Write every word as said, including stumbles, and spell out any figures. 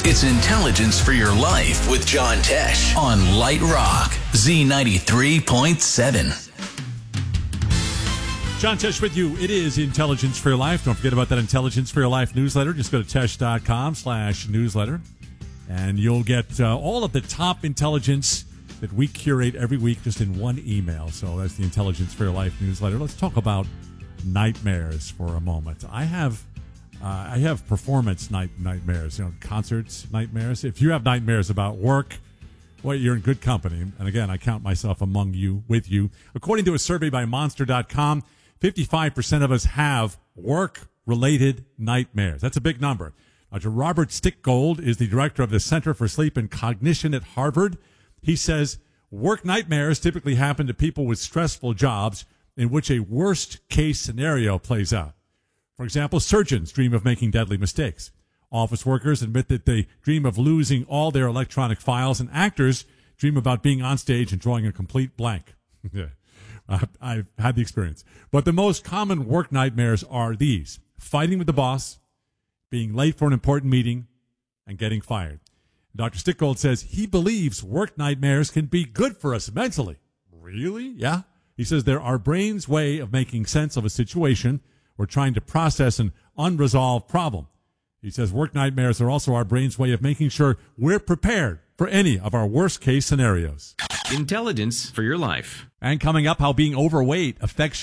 It's Intelligence for Your Life with John Tesh on Light Rock, Z ninety-three point seven. John Tesh with you. It is Intelligence for Your Life. Don't forget about that Intelligence for Your Life newsletter. Just go to tesh.com slash newsletter, and you'll get uh, all of the top intelligence that we curate every week just in one email. So that's the Intelligence for Your Life newsletter. Let's talk about nightmares for a moment. I have uh, I have performance night nightmares, you know, concerts nightmares. If you have nightmares about work, well, you're in good company. And again, I count myself among you, with you. According to a survey by monster dot com, fifty-five percent of us have work-related nightmares. That's a big number. Doctor Robert Stickgold is the director of the Center for Sleep and Cognition at Harvard. He says work nightmares typically happen to people with stressful jobs in which a worst-case scenario plays out. For example, surgeons dream of making deadly mistakes. Office workers admit that they dream of losing all their electronic files, and actors dream about being on stage and drawing a complete blank. Yeah. I've had the experience. But the most common work nightmares are these: fighting with the boss, being late for an important meeting, and getting fired. Doctor Stickgold says he believes work nightmares can be good for us mentally. Really? Yeah. He says they're our brain's way of making sense of a situation or trying to process an unresolved problem. He says work nightmares are also our brain's way of making sure we're prepared for any of our worst-case scenarios. Intelligence for Your Life. And coming up, how being overweight affects